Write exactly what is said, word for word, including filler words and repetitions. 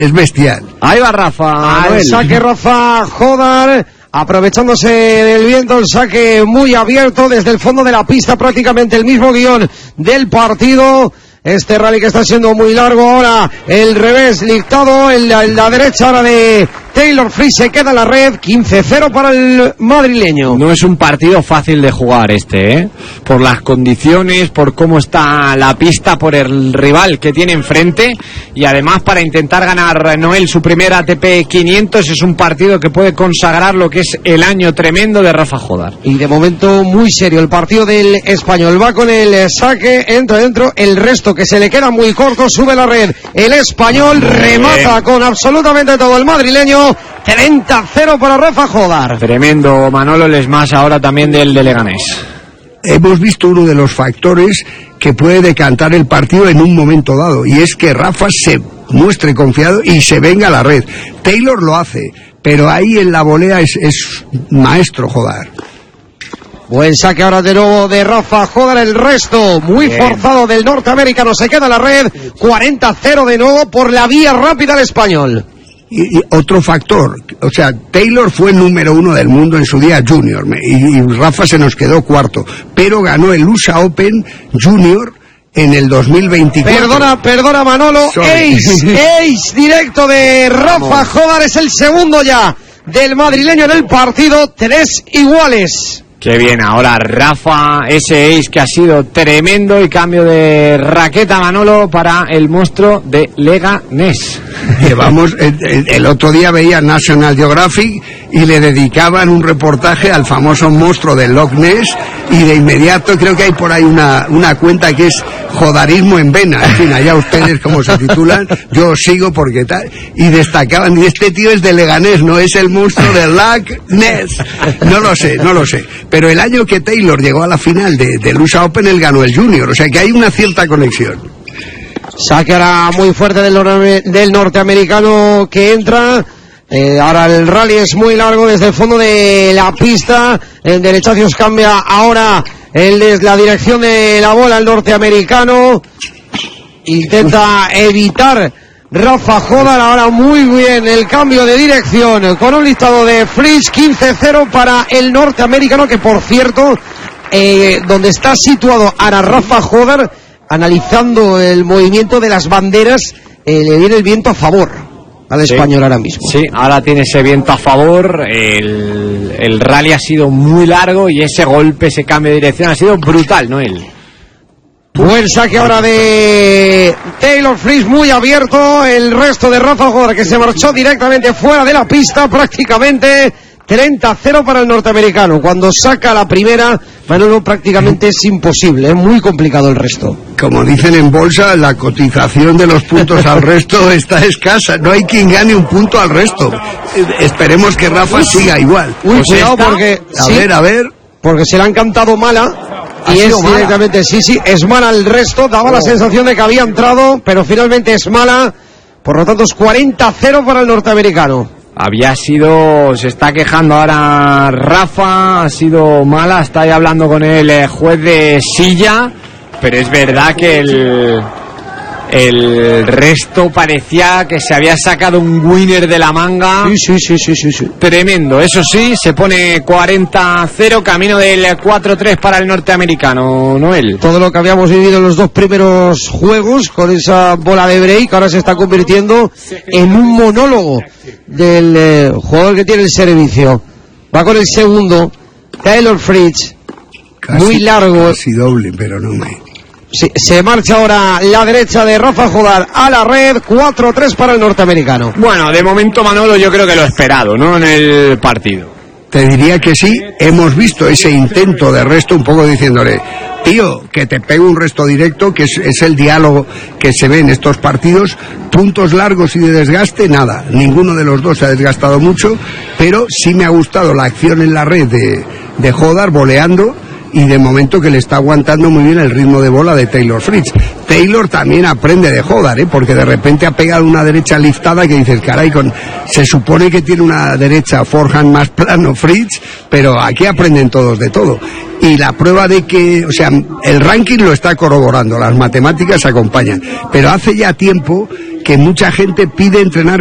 es bestial. Ahí va Rafa. Al saque Rafa Jodar, aprovechándose del viento, el saque muy abierto desde el fondo de la pista, prácticamente el mismo guión del partido. Este rally que está siendo muy largo ahora, el revés dictado, en la, en la derecha ahora de Taylor Fritz, se queda en la red, quince cero para el madrileño. No es un partido fácil de jugar este, ¿eh? Por las condiciones, por cómo está la pista, por el rival que tiene enfrente, y además para intentar ganar Noel su primer A T P quinientos, es un partido que puede consagrar lo que es el año tremendo de Rafa Jodar. Y de momento muy serio el partido del español, va con el saque, entra dentro, el resto que se le queda muy corto, sube la red, el español remata con absolutamente todo el madrileño. treinta cero para Rafa Jodar. Tremendo, Manolo, el smash ahora también del de Leganés. Hemos visto uno de los factores que puede decantar el partido en un momento dado, y es que Rafa se muestre confiado y se venga a la red. Taylor lo hace, pero ahí en la volea es, es maestro Jodar. Buen saque ahora de nuevo de Rafa Jodar, el resto muy Bien. forzado del norteamericano, se queda en la red, cuarenta cero de nuevo por la vía rápida del español. Y, y otro factor, o sea, Taylor fue número uno del mundo en su día junior, y, y Rafa se nos quedó cuarto, pero ganó el U S A Open Junior en el dos mil veinticuatro. Perdona, perdona Manolo, Sorry. ace, ace directo de Rafa Jodar, es el segundo ya del madrileño en el partido, tres iguales. Qué bien, ahora Rafa, ese ace que ha sido tremendo, y cambio de raqueta, Manolo, para el monstruo de Leganés. Llevamos, el, el, el otro día veía National Geographic y le dedicaban un reportaje al famoso monstruo del Loch Ness, y de inmediato creo que hay por ahí una, una cuenta que es Jodarismo en Vena, en fin, allá ustedes como se titulan, yo sigo porque tal, y destacaban, y este tío es de Leganés, no es el monstruo del Loch Ness, no lo sé, no lo sé, pero el año que Taylor llegó a la final de, del U S A Open, él ganó el Junior, o sea que hay una cierta conexión. Saque ahora muy fuerte del, nor- del norteamericano que entra. Eh, ahora el rally es muy largo desde el fondo de la pista. El derechacios cambia ahora el desde la dirección de la bola el norteamericano. Intenta evitar Rafa Jodar, ahora muy bien el cambio de dirección con un listado de Fritz, quince cero para el norteamericano, que por cierto, eh, donde está situado ahora Rafa Jodar, analizando el movimiento de las banderas, eh, le viene el viento a favor al sí, español ahora mismo. Sí, ahora tiene ese viento a favor, el, el rally ha sido muy largo y ese golpe, ese cambio de dirección ha sido brutal, Noel. Buen saque ahora de Taylor Fritz, muy abierto, el resto de Rafa Jodar que se marchó directamente fuera de la pista, prácticamente treinta cero para el norteamericano. Cuando saca la primera, Manolo, prácticamente es imposible, es muy complicado el resto. Como dicen en bolsa, la cotización de los puntos al resto está escasa, no hay quien gane un punto al resto. Esperemos que Rafa uy, siga igual. Uy, pues cuidado esta, porque... A sí, ver, a ver... Porque se le han cantado mala... Y es mala. Directamente, sí, sí, es mala el resto, daba oh. la sensación de que había entrado, pero finalmente es mala, por lo tanto es cuarenta cero para el norteamericano. Había sido, se está quejando ahora Rafa, ha sido mala, está ahí hablando con el juez de silla, pero es verdad que el, el resto parecía que se había sacado un winner de la manga. Sí, sí, sí, sí, sí, sí. Tremendo, eso sí, se pone cuarenta cero, camino del cuatro tres para el norteamericano, Noel. Todo lo que habíamos vivido en los dos primeros juegos, con esa bola de break, ahora se está convirtiendo en un monólogo del eh, jugador que tiene el servicio. Va con el segundo, Taylor Fritz, casi, muy largo. Casi doble, pero no me... Sí, se marcha ahora la derecha de Rafa Jodar a la red, cuatro tres para el norteamericano. Bueno, de momento, Manolo, yo creo que lo esperado, ¿no? En el partido. Te diría que sí, hemos visto ese intento de resto un poco diciéndole, tío, que te pegue un resto directo, que es, es el diálogo que se ve en estos partidos, puntos largos y de desgaste, nada, ninguno de los dos se ha desgastado mucho, pero sí me ha gustado la acción en la red de, de Jodar voleando, y de momento que le está aguantando muy bien el ritmo de bola de Taylor Fritz. Taylor también aprende de Jodar, ¿eh? Porque de repente ha pegado una derecha liftada que dices, caray, con... se supone que tiene una derecha forehand más plano Fritz, pero aquí aprenden todos de todo. Y la prueba de que, o sea, el ranking lo está corroborando, las matemáticas acompañan, pero hace ya tiempo que mucha gente pide entrenar